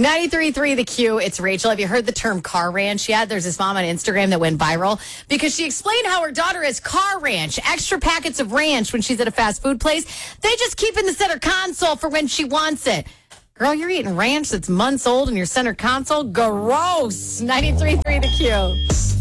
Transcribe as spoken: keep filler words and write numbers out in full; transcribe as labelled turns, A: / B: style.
A: ninety-three point three The Q. It's Rachel. Have you heard the term car ranch yet? There's this mom on Instagram that went viral because she explained how her daughter has car ranch, extra packets of ranch when she's at a fast food place. They just keep in the center console for when she wants it. Girl, you're eating ranch that's months old in your center console? Gross. ninety-three point three The Q.